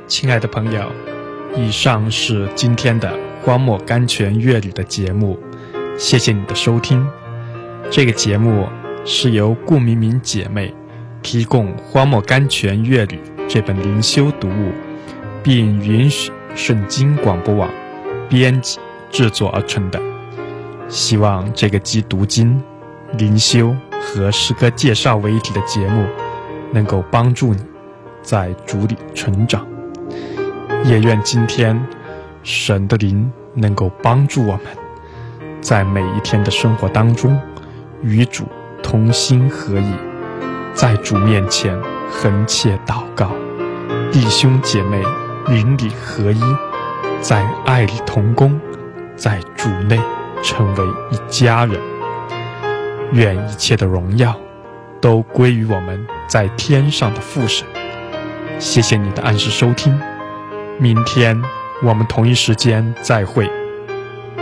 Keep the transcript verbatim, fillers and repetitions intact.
亲爱的朋友，以上是今天的荒漠甘泉乐旅的节目，谢谢你的收听。这个节目是由顾明明姐妹提供荒漠甘泉乐旅这本灵修读物，并允许圣经广播网编辑制作而成的。希望这个集读经、灵修和诗歌介绍为一体的节目能够帮助你在主里成长。也愿今天神的灵能够帮助我们，在每一天的生活当中与主同心合意，在主面前横切祷告，弟兄姐妹灵里合一，在爱里同工，在主内成为一家人。愿一切的荣耀都归于我们在天上的父神。谢谢你的按时收听，明天我们同一时间再会。